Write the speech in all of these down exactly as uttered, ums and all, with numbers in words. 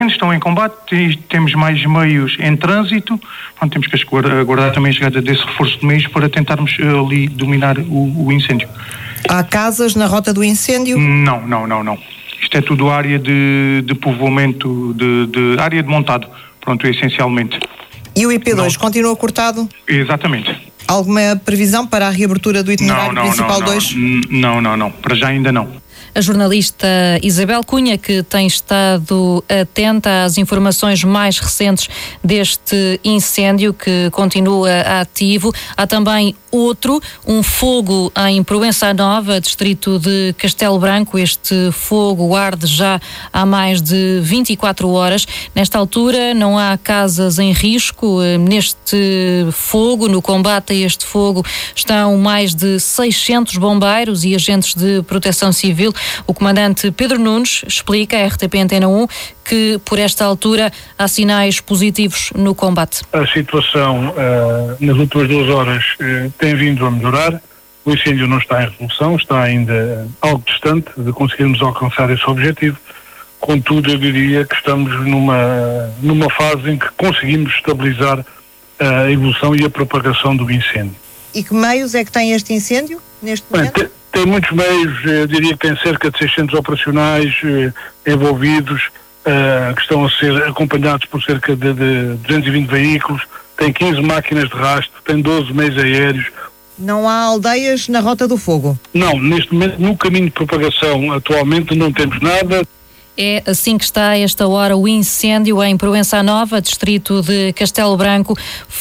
estão em combate, temos mais meios em trânsito, pronto, temos que aguardar também a chegada desse reforço de meios para tentarmos ali dominar o, o incêndio. Há casas na rota do incêndio? Não, não, não, não. Isto é tudo área de, de povoamento, de, de área de montado, pronto, essencialmente. E o I P dois não. continua cortado? Exatamente. Alguma previsão para a reabertura do itinerário não, não, principal não, dois? Não, não, não, para já ainda não. A jornalista Isabel Cunha, que tem estado atenta às informações mais recentes deste incêndio que continua ativo. Há também outro, um fogo em Proença Nova, distrito de Castelo Branco. Este fogo arde já há mais de vinte e quatro horas. Nesta altura não há casas em risco. Neste fogo, no combate a este fogo, estão mais de seiscentos bombeiros e agentes de proteção civil. O comandante Pedro Nunes explica à R T P Antena um que, por esta altura, há sinais positivos no combate. A situação uh, nas últimas duas horas uh, tem vindo a melhorar. O incêndio não está em resolução, está ainda algo distante de conseguirmos alcançar esse objetivo. Contudo, eu diria que estamos numa, numa fase em que conseguimos estabilizar a evolução e a propagação do incêndio. E que meios é que tem este incêndio neste momento? Bem, tem, tem muitos meios, eu diria que tem cerca de seiscentos operacionais eh, envolvidos, eh, que estão a ser acompanhados por cerca de, de duzentos e vinte veículos, tem quinze máquinas de rastro, tem doze meios aéreos. Não há aldeias na Rota do Fogo? Não, neste momento no caminho de propagação atualmente não temos nada. É assim que está a esta hora o incêndio em Proença Nova, distrito de Castelo Branco.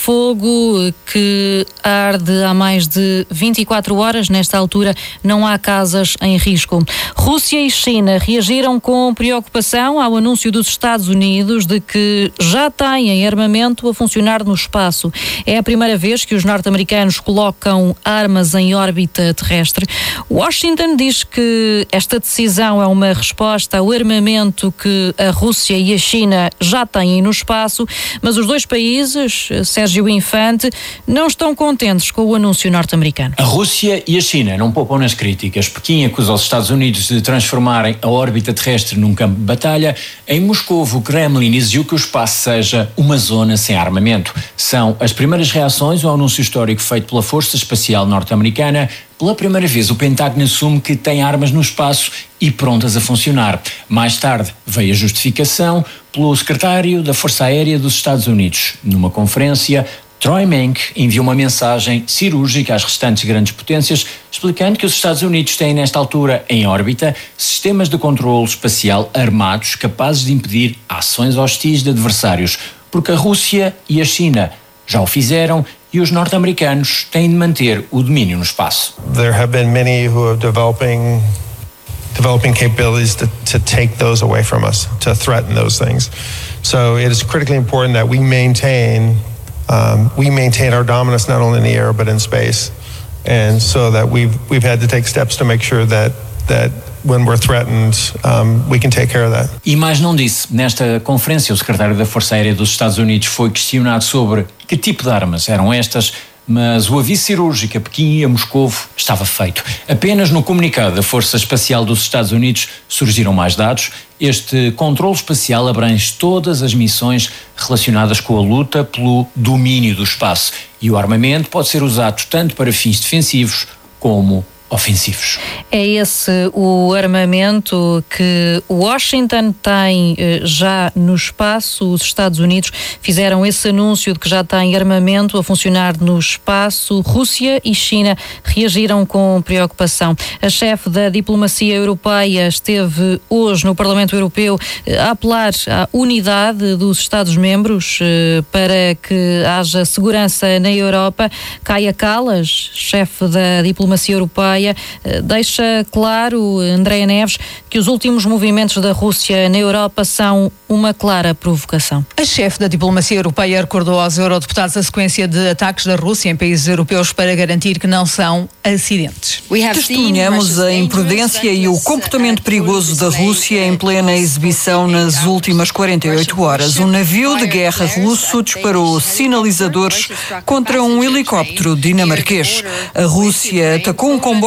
Fogo que arde há mais de vinte e quatro horas. Nesta altura não há casas em risco. Rússia e China reagiram com preocupação ao anúncio dos Estados Unidos de que já têm armamento a funcionar no espaço. É a primeira vez que os norte-americanos colocam armas em órbita terrestre. Washington diz que esta decisão é uma resposta ao armamento que a Rússia e a China já têm no espaço, mas os dois países, Sérgio Infante, não estão contentes com o anúncio norte-americano. A Rússia e a China não poupam nas críticas. Pequim acusa os Estados Unidos de transformarem a órbita terrestre num campo de batalha. Em Moscou, o Kremlin exigiu que o espaço seja uma zona sem armamento. São as primeiras reações ao anúncio histórico feito pela Força Espacial Norte-Americana. Pela primeira vez, o Pentágono assume que tem armas no espaço e prontas a funcionar. Mais tarde, veio a justificação pelo secretário da Força Aérea dos Estados Unidos. Numa conferência, Troy Menck enviou uma mensagem cirúrgica às restantes grandes potências, explicando que os Estados Unidos têm, nesta altura, em órbita, sistemas de controle espacial armados capazes de impedir ações hostis de adversários, porque a Rússia e a China já o fizeram e os norte-americanos têm de manter o domínio no espaço. There have been many who are developing developing capabilities to, to take those away from us, to threaten those things. So it is critically important that we maintain um, we maintain our dominance not only in the air but in space, and so that we've we've had to take steps to make sure that that when we're threatened, um, we can take care of that. E mais não disse. Nesta conferência, o secretário da Força Aérea dos Estados Unidos foi questionado sobre que tipo de armas eram estas, mas o aviso cirúrgico a Pequim e a Moscovo estava feito. Apenas no comunicado da Força Espacial dos Estados Unidos surgiram mais dados. Este controle espacial abrange todas as missões relacionadas com a luta pelo domínio do espaço. E o armamento pode ser usado tanto para fins defensivos como ofensivos. É esse o armamento que Washington tem eh, já no espaço. Os Estados Unidos fizeram esse anúncio de que já têm armamento a funcionar no espaço. Rússia e China reagiram com preocupação. A chefe da diplomacia europeia esteve hoje no Parlamento Europeu eh, a apelar à unidade dos Estados-membros eh, para que haja segurança na Europa. Kaja Kallas, chefe da diplomacia europeia, deixa claro, Andréa Neves, que os últimos movimentos da Rússia na Europa são uma clara provocação. A chefe da diplomacia europeia recordou aos eurodeputados a sequência de ataques da Rússia em países europeus para garantir que não são acidentes. Testemunhamos a imprudência e o comportamento perigoso da Rússia em plena exibição nas últimas quarenta e oito horas. Um navio de guerra russo disparou sinalizadores contra um helicóptero dinamarquês. A Rússia atacou um comboio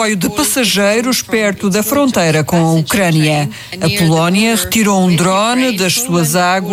comboio de passageiros perto da fronteira com a Ucrânia. A Polónia retirou um drone das suas águas